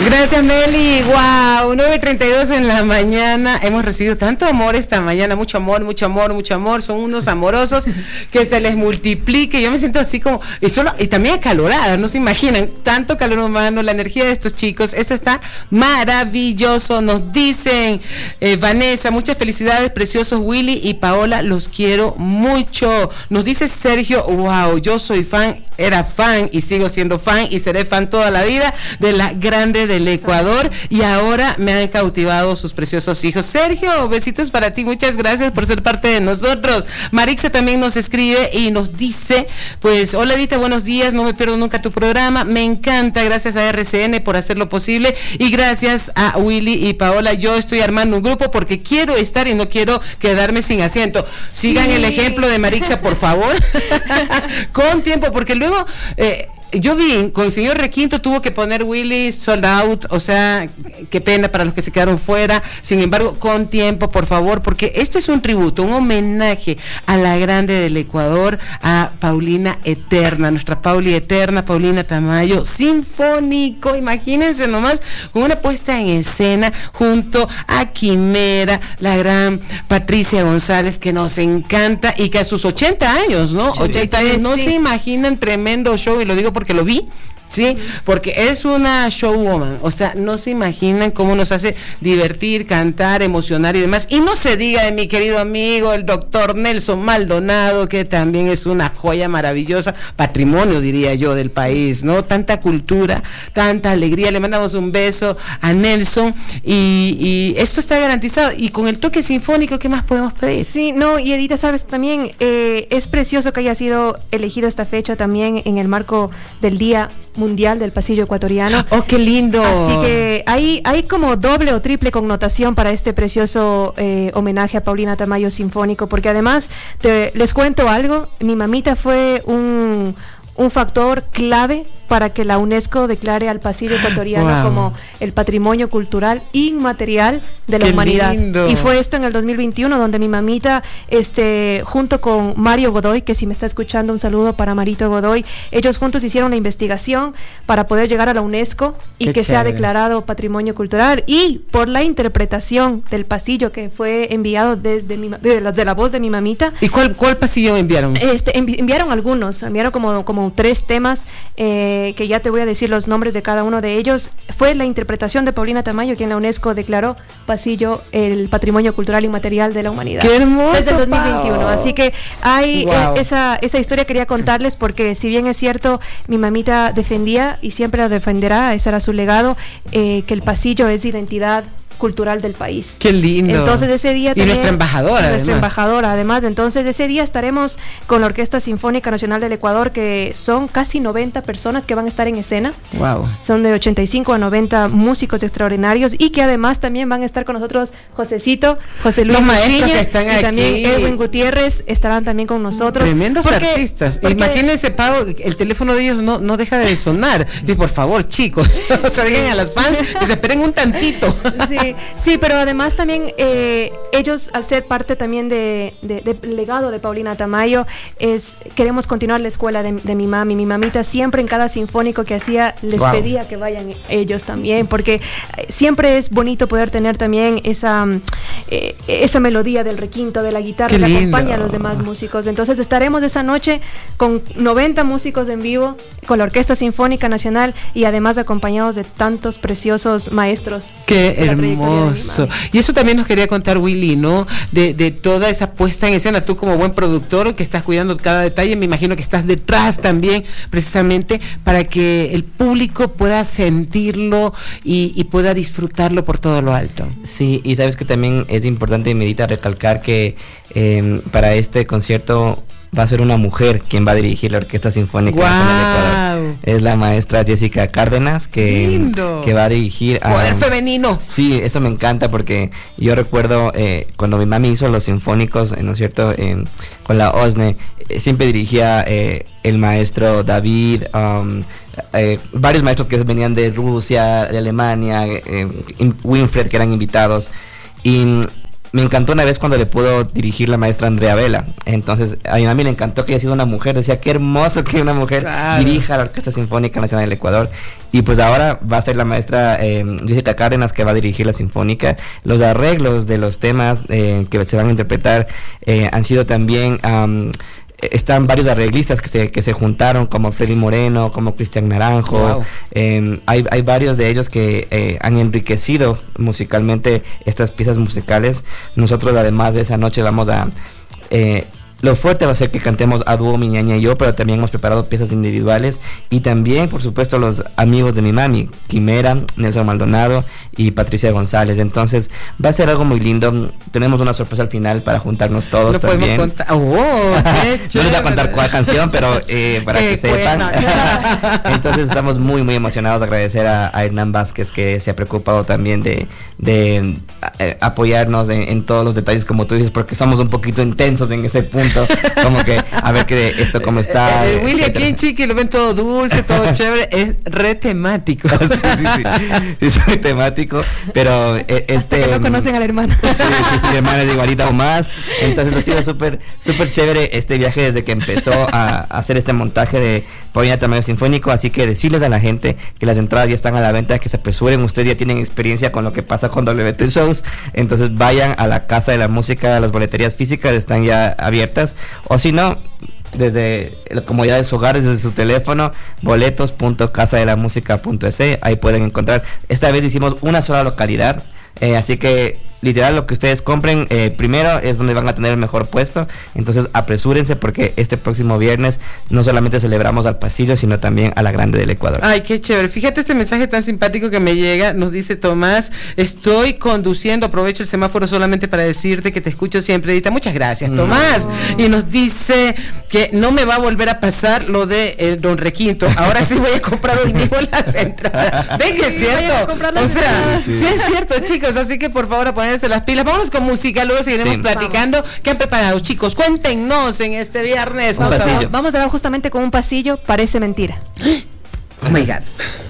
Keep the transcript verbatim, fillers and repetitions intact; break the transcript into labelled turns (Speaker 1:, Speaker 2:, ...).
Speaker 1: Gracias, Meli. Wow, nueve y treinta y dos en la mañana. Hemos recibido tanto amor esta mañana, mucho amor, mucho amor, mucho amor. Son unos amorosos que se les multiplique. Yo me siento así como, y solo, y también acalorada, no se imaginan, tanto calor humano, la energía de estos chicos, eso está maravilloso. Nos dicen, eh, Vanessa, muchas felicidades, preciosos Willy y Paola, los quiero mucho. Nos dice Sergio, wow, yo soy fan, era fan y sigo siendo fan y seré fan toda la vida de la grande del Ecuador, y ahora me han cautivado sus preciosos hijos. Sergio, besitos para ti, muchas gracias por ser parte de nosotros. Marixa también nos escribe y nos dice, pues, hola Edita, buenos días, no me pierdo nunca tu programa, me encanta, gracias a R C N por hacerlo posible, y gracias a Willy y Paola, yo estoy armando un grupo porque quiero estar y no quiero quedarme sin asiento. Sigan sí. el ejemplo de Marixa, por favor, con tiempo, porque luego eh, yo vi, con el señor Requinto tuvo que poner Willy sold out, o sea, qué pena para los que se quedaron fuera. Sin embargo, con tiempo, por favor, porque este es un tributo, un homenaje a la grande del Ecuador, a Paulina Eterna, nuestra Pauli Eterna, Paulina Tamayo, sinfónico, imagínense nomás, con una puesta en escena junto a Quimera, la gran Patricia González, que nos encanta, y que a sus ochenta años, ¿no? ochenta años, no sí. se imaginan, tremendo show, y lo digo porque lo vi, sí, porque es una showwoman, o sea, no se imaginan cómo nos hace divertir, cantar, emocionar y demás. Y no se diga de mi querido amigo, el doctor Nelson Maldonado, que también es una joya maravillosa, patrimonio, diría yo, del país, ¿no? Tanta cultura, tanta alegría. Le mandamos un beso a Nelson, y, y esto está garantizado. Y con el toque sinfónico, ¿qué más podemos pedir?
Speaker 2: Sí, no, y Edita, sabes, también eh, es precioso que haya sido elegida esta fecha también en el marco del Día Mundial del Pasillo Ecuatoriano.
Speaker 1: ¡Oh, qué lindo!
Speaker 2: Así que hay, hay como doble o triple connotación para este precioso eh, homenaje a Paulina Tamayo Sinfónico, porque además, te, les cuento algo, mi mamita fue un, un factor clave para que la UNESCO declare al Pasillo Ecuatoriano wow. como el patrimonio cultural inmaterial de la
Speaker 1: ¡Qué
Speaker 2: humanidad.
Speaker 1: lindo!
Speaker 2: Y fue esto en el dos mil veintiuno, donde mi mamita, este, junto con Mario Godoy, que si me está escuchando, un saludo para Marito Godoy, ellos juntos hicieron una investigación para poder llegar a la UNESCO y
Speaker 1: ¡Qué
Speaker 2: que
Speaker 1: chévere!
Speaker 2: sea declarado patrimonio cultural, y por la interpretación del pasillo que fue enviado desde mi, de, la, de la voz de mi mamita.
Speaker 1: ¿Y cuál, cuál pasillo enviaron?
Speaker 2: Este, envi, enviaron algunos, enviaron como, como tres temas, eh, que ya te voy a decir los nombres de cada uno de ellos. Fue la interpretación de Paulina Tamayo quien la UNESCO declaró pasillo el patrimonio cultural inmaterial de la humanidad.
Speaker 1: ¡Qué hermoso!
Speaker 2: Desde el dos mil veintiuno. Pau. Así que hay
Speaker 1: wow.
Speaker 2: eh, esa, esa historia quería contarles, porque si bien es cierto, mi mamita defendía y siempre la defenderá, ese era su legado, eh, que el pasillo es identidad cultural del país.
Speaker 1: ¡Qué lindo!
Speaker 2: Entonces ese día
Speaker 1: y
Speaker 2: también,
Speaker 1: nuestra embajadora
Speaker 2: nuestra
Speaker 1: además.
Speaker 2: embajadora además entonces ese día estaremos con la Orquesta Sinfónica Nacional del Ecuador, que son casi noventa personas que van a estar en escena.
Speaker 1: Wow.
Speaker 2: Son de ochenta y cinco a noventa músicos extraordinarios, y que además también van a estar con nosotros Josecito, José Luis
Speaker 1: Los maestros
Speaker 2: Uchiña,
Speaker 1: que están
Speaker 2: y
Speaker 1: aquí.
Speaker 2: también Edwin Gutiérrez estarán también con nosotros.
Speaker 1: Tremendos
Speaker 2: porque,
Speaker 1: artistas.
Speaker 2: porque,
Speaker 1: Imagínense, Pau, el teléfono de ellos no, no deja de sonar. Y por favor, chicos, o sea, digan a las fans que se esperen un tantito.
Speaker 2: Sí, sí, pero además también eh, ellos, al ser parte también de, de, de legado de Paulina Tamayo, es queremos continuar la escuela de, de mi mami. Mi mamita siempre en cada sinfónico que hacía les wow. pedía que vayan ellos también, porque siempre es bonito poder tener también esa eh, esa melodía del requinto, de la guitarra, que acompaña a los demás músicos. Entonces estaremos esa noche con noventa músicos en vivo, con la Orquesta Sinfónica Nacional, y además acompañados de tantos preciosos maestros.
Speaker 1: ¡Qué hermoso! Y eso también nos quería contar Willy, ¿no? De, de toda esa puesta en escena, tú como buen productor que estás cuidando cada detalle, me imagino que estás detrás también, precisamente para que el público pueda sentirlo y, y pueda disfrutarlo por todo lo alto.
Speaker 3: Sí, y sabes que también es importante, Medita, recalcar que eh, para este concierto va a ser una mujer quien va a dirigir la Orquesta Sinfónica
Speaker 1: wow.
Speaker 3: Nacional de Ecuador. Es la maestra Jessica Cárdenas, que, que va a dirigir a...
Speaker 1: Poder femenino.
Speaker 3: Sí, eso me encanta, porque yo recuerdo eh, cuando mi mami hizo los sinfónicos, ¿no es cierto?, eh, con la O S N E, eh, siempre dirigía eh, el maestro David, um, eh, varios maestros que venían de Rusia, de Alemania, eh, Winfred, que eran invitados. Y me encantó una vez cuando le pudo dirigir la maestra Andrea Vela. Entonces, a mi mami le encantó que haya sido una mujer. Decía, qué hermoso que una mujer claro. dirija la Orquesta Sinfónica Nacional del Ecuador. Y pues ahora va a ser la maestra eh, Jessica Cárdenas que va a dirigir la Sinfónica. Los arreglos de los temas eh, que se van a interpretar eh, han sido también... Um, están varios arreglistas que se que se juntaron, como Freddy Moreno, como Cristian Naranjo. Wow. Eh, hay, hay varios de ellos que eh, han enriquecido musicalmente estas piezas musicales. Nosotros, además de esa noche, vamos a... Eh, Lo fuerte va a ser que cantemos a dúo mi ñaña y yo, pero también hemos preparado piezas individuales y también, por supuesto, los amigos de mi mami, Quimera, Nelson Maldonado y Patricia González. Entonces va a ser algo muy lindo. Tenemos una sorpresa al final para juntarnos todos.
Speaker 1: ¿Lo
Speaker 3: también.
Speaker 1: podemos contar? ¡Oh, qué
Speaker 3: no les voy a contar cuál canción, pero eh, para que sepan. Entonces estamos muy, muy emocionados de agradecer a, a Hernán Vázquez, que se ha preocupado también de, de eh, apoyarnos en, en todos los detalles, como tú dices, porque somos un poquito intensos en ese punto. Como que a ver que esto cómo está.
Speaker 1: Eh, eh, Willy aquí en Chiqui lo ven todo dulce, todo chévere, es re temático.
Speaker 3: sí, sí, sí, sí, soy temático, pero eh, este
Speaker 2: que no um, conocen a la hermana.
Speaker 3: Sí, sí, sí, mi hermana es igualita o más. Entonces ha sido súper súper chévere este viaje desde que empezó a, a hacer este montaje de Paulina Tamayo Sinfónico, así que decirles a la gente que las entradas ya están a la venta, que se apresuren. Ustedes ya tienen experiencia con lo que pasa con W T Shows, entonces vayan a la Casa de la Música, las boleterías físicas están ya abiertas. O si no, desde la comodidad de su hogar, desde su teléfono, boletos punto casa de la música punto es, ahí pueden encontrar. Esta vez hicimos una sola localidad, eh, así que literal lo que ustedes compren eh, primero es donde van a tener el mejor puesto. Entonces apresúrense, porque este próximo viernes no solamente celebramos al Pasillo, sino también a la Grande del Ecuador.
Speaker 1: Ay, qué chévere. Fíjate este mensaje tan simpático que me llega. Nos dice Tomás: estoy conduciendo, aprovecho el semáforo solamente para decirte que te escucho siempre, Edita. Muchas gracias, Tomás. No. Y nos dice que no me va a volver a pasar lo de el Don Requinto. Ahora sí voy a comprar hoy mismo las entradas. ¿Ven que es cierto? O sea, sí. sí es cierto, chicos. Así que por favor a poner las pilas. Vámonos con música, luego seguiremos sí. platicando. Vamos. ¿Qué han preparado, chicos? Cuéntenos en este viernes.
Speaker 2: Vamos a, vamos a ver justamente con un pasillo, parece mentira.
Speaker 1: Oh my God.